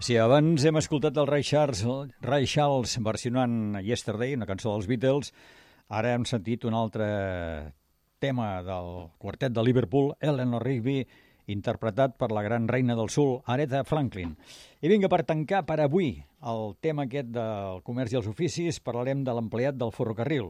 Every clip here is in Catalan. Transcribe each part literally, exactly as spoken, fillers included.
Sí, abans hem escoltat el Ray Charles, Ray Charles versionant Yesterday, una cançó dels Beatles. Ara hem sentit un altre tema del quartet de Liverpool, Eleanor Rigby, interpretat per la gran reina del sul, Aretha Franklin. I vinga, per tancar per avui el tema aquest del comerç i els oficis, parlarem de l'empleat del ferrocarril.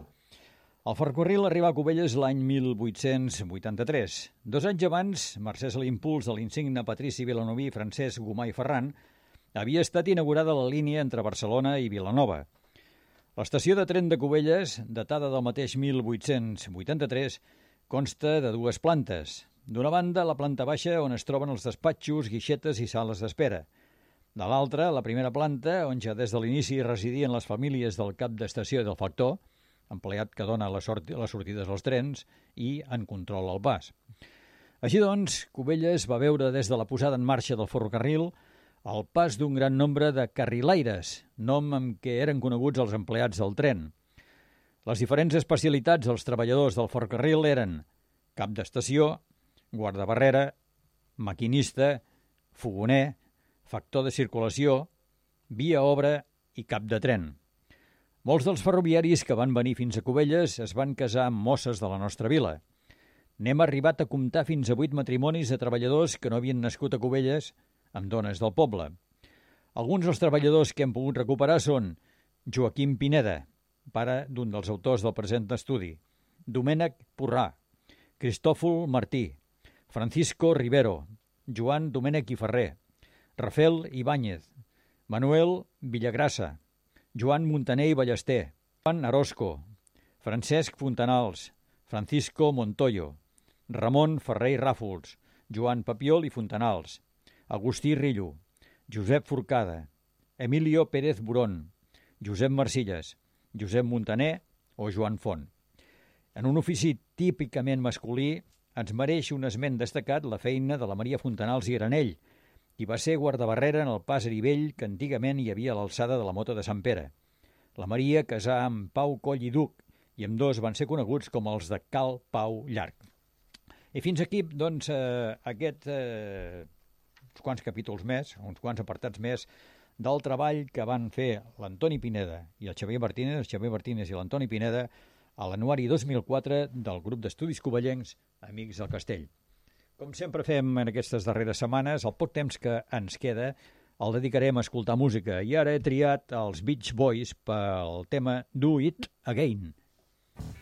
El ferrocarril arriba a Cubelles l'any mil vuit-cents vuitanta-tres. Dos anys abans, mercès a l'impuls de l'insigne Patrici Vilanoví, Francesc Gomà i Ferran, havia estat inaugurada la línia entre Barcelona i Vilanova. L'estació de tren de Cubelles, datada del mateix mil vuit-cents vuitanta-tres, consta de dues plantes. D'una banda, la planta baixa, on es troben els despatxos, guixetes i sales d'espera. De l'altra, la primera planta, on ja des de l'inici residien les famílies del cap d'estació i del factor, empleat que dona les sortides als trens i en controla el pas. Així doncs, Cubelles va veure des de la posada en marxa del ferrocarril el pas d'un gran nombre de carrilaires, nom amb què eren coneguts els empleats del tren. Les diferents especialitats dels treballadors del ferrocarril eren cap d'estació, guardabarrera, maquinista, fogoner, factor de circulació, via obra i cap de tren. Molts dels ferroviaris que van venir fins a Cubelles es van casar amb mosses de la nostra vila. N'hem arribat a comptar fins a vuit matrimonis de treballadors que no havien nascut a Cubelles amb dones del poble. Alguns dels treballadors que hem pogut recuperar són Joaquim Pineda, pare d'un dels autors del present estudi, Domènec Porrà, Cristòfol Martí, Francisco Rivero, Joan Domènec i Ferrer, Rafael Ibáñez, Manuel Villagrasa, Joan Montaner i Ballester, Juan Orozco, Francesc Fontanals, Francisco Montoyo, Ramon Ferrer i Ràfols, Joan Papiol i Fontanals, Agustí Rillo, Josep Forcada, Emilio Pérez Burón, Josep Marcilles, Josep Montaner o Joan Font. En un ofici típicament masculí ens mereix un esment destacat la feina de la Maria Fontanals i Granell, qui va ser guardabarrera en el pas Arivell que antigament hi havia a l'alçada de la Mota de Sant Pere. La Maria casà amb Pau Coll i Duc i amb dos van ser coneguts com els de Cal Pau Llarg. I fins aquí, doncs, eh, aquest eh, uns quants capítols més, uns quants apartats més del treball que van fer l'Antoni Pineda i el Xavier Martínez, el Xavier Martínez i l'Antoni Pineda, a l'anuari dos mil quatre del grup d'estudis covellencs Amics del Castell. Com sempre fem en aquestes darreres setmanes, el poc temps que ens queda el dedicarem a escoltar música. I ara he triat els Beach Boys pel tema Do It Again.